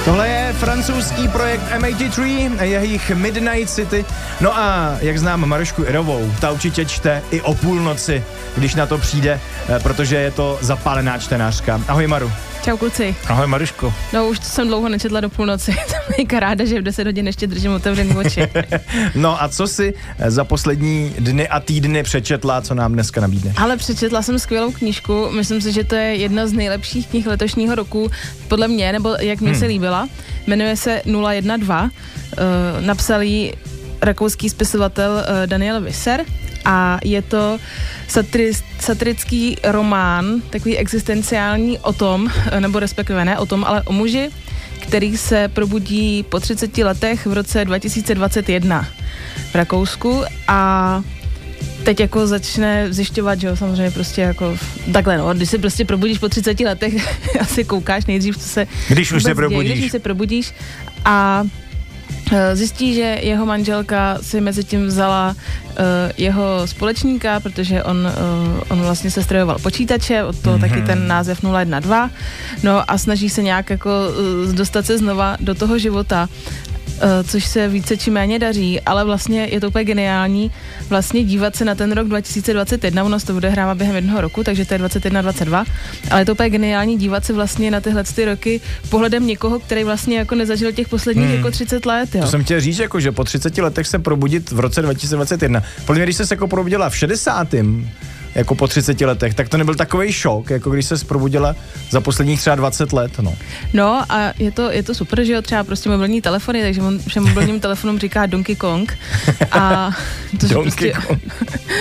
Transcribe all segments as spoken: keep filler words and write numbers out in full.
Tohle je francouzský projekt M osmdesát tři, jejich Midnight City. No a jak znám Marušku Irovou, ta určitě čte i o půlnoci, když na to přijde, protože je to zapálená čtenářka. Ahoj Maru. Čau kluci. Ahoj Maruško. No už jsem dlouho nečetla do půlnoci, jsem ráda, že v deset hodin ještě držím otevřený oči. No a co si za poslední dny a týdny přečetla, co nám dneska nabídne? Ale přečetla jsem skvělou knížku, myslím si, že to je jedna z nejlepších knih letošního roku, podle mě, nebo jak mě hmm. se líbila. Jmenuje se nula jedna dva, uh, napsal ji rakouský spisovatel uh, Daniel Visser. A je to satiri, satirický román, takový existenciální o tom, nebo respektive ne o tom, ale o muži, který se probudí po třiceti letech v roce dva tisíce dvacet jedna v Rakousku a teď jako začne zjišťovat, že jo, samozřejmě prostě jako takhle no, když se prostě probudíš po třiceti letech, asi koukáš nejdřív, co se Když už se probudíš. Děje, když už se probudíš a zjistí, že jeho manželka si mezi tím vzala uh, jeho společníka, protože on, uh, on vlastně se strojoval počítače, od toho mm-hmm. taky ten název nula jedna dva, no a snaží se nějak jako uh, dostat se znova do toho života, uh, což se více či méně daří, ale vlastně je to úplně geniální vlastně dívat se na ten rok dva tisíce dvacet jedna, ono se to odehrává během jednoho roku, takže to je dvacet jedna dvacet dva, ale je to úplně geniální dívat se vlastně na tyhle ty roky pohledem někoho, který vlastně jako nezažil těch posledních hmm. jako třicet let, jo. To jsem chtěl říct, jako, že po třiceti letech se probudit v roce dva tisíce dvacet jedna. Podle mě, když se jako probudila v šedesátém jako po třiceti letech, tak to nebyl takovej šok, jako když se probudila za posledních třeba dvacet let, no. No a je to, je to super, že jo, třeba prostě mobilní telefony, takže on všem mobilním telefonům říká Donkey Kong. A to Donkey prostě, Kong.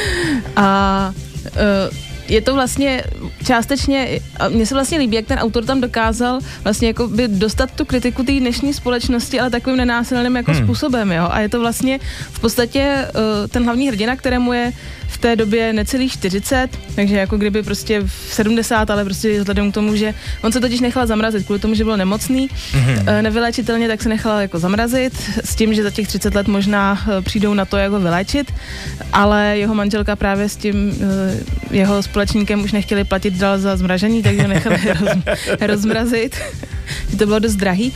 A uh, je to vlastně částečně, mně se vlastně líbí, jak ten autor tam dokázal vlastně jako by dostat tu kritiku té dnešní společnosti, ale takovým nenásilným jako hmm. způsobem, jo. A je to vlastně v podstatě uh, ten hlavní hrdina, kterému je v té době necelých čtyřicet, takže jako kdyby prostě v sedmdesát, ale prostě vzhledem k tomu, že on se totiž nechal zamrazit kvůli tomu, že byl nemocný, hmm. uh, nevyléčitelně, tak se nechal jako zamrazit s tím, že za těch třicet let možná uh, přijdou na to, jak ho vyléčit, ale jeho manželka právě s tím uh, jeho společníkem už nechtěli platit dál za zmražení, takže ho nechali roz, rozmrazit. To bylo dost drahý.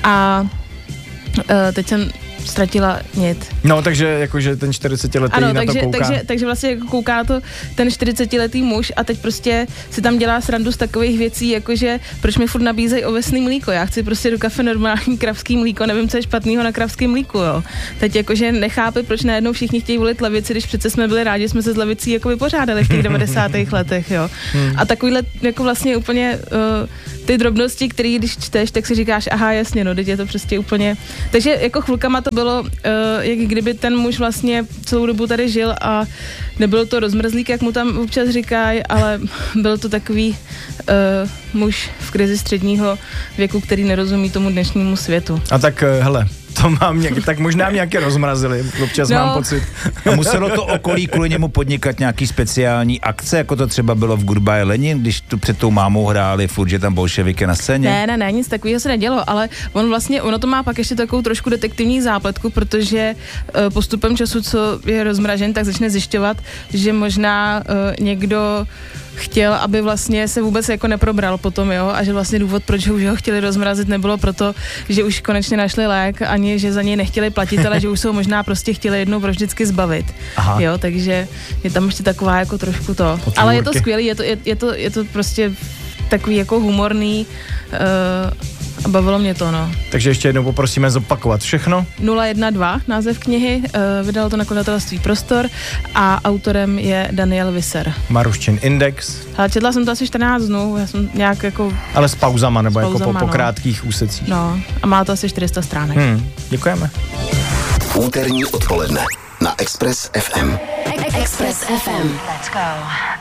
A uh, teď jsem ztratila nit. No, takže jakože ten čtyřicetiletý ano, na takže, to kouká. Takže, takže vlastně jako kouká to ten čtyřicetiletý muž a teď prostě si tam dělá srandu z takových věcí, jakože proč mi furt nabízejí ovesný mlíko, já chci prostě do kafe normální kravský mlíko, nevím, co je špatného na kravském mlíku, jo. Teď jakože nechápe, proč najednou všichni chtějí volit levici, když přece jsme byli rádi, jsme se s levicí jako vypořádali v těch devadesátých letech, jo. Hmm. A takovýhle jako vlastně úplně uh, ty drobnosti, které když čteš, tak si říkáš, aha, jasně, no, teď je to prostě úplně. Takže jako chvilkama to bylo, uh, jak kdyby ten muž vlastně celou dobu tady žil a nebyl to rozmrzlík, jak mu tam občas říkají, ale byl to takový uh, muž v krizi středního věku, který nerozumí tomu dnešnímu světu. A tak, hele, to mám nějak, tak možná nějaké rozmrazili, občas no. mám pocit. A muselo to okolí kvůli němu podnikat nějaký speciální akce, jako to třeba bylo v Goodbye Lenin, když tu před tou mámou hráli furt, že tam bolševiky na scéně? Ne, ne, ne, nic takového se nedělo, ale on vlastně, ono to má pak ještě takovou trošku detektivní zápletku, protože uh, postupem času, co je rozmražen, tak začne zjišťovat, že možná uh, někdo chtěl, aby vlastně se vůbec jako neprobral potom, jo, a že vlastně důvod, proč ho, že ho chtěli rozmrazit, nebylo proto, že už konečně našli lék, ani že za něj nechtěli platit, ale že už se ho možná prostě chtěli jednou vždycky zbavit. Aha. Jo, takže je tam ještě taková jako trošku to. Potvůrky. Ale je to skvělý, je to, je, je to, je to prostě takový jako humorný uh, a bavilo mě to, no. Takže ještě jednou poprosíme zopakovat všechno. nula jedna dva, název knihy, uh, vydalo to nakladatelství Prostor a autorem je Daniel Visser. Maruščin Index. Ale četla jsem to asi čtrnáct dnů, já jsem nějak jako... Ale s pauzama, nebo s pauzama, jako po, po no. krátkých úsecích. No, a má to asi čtyři sta stránek. Hmm, děkujeme. Úterní odpoledne na Express F M. Express F M. Let's go.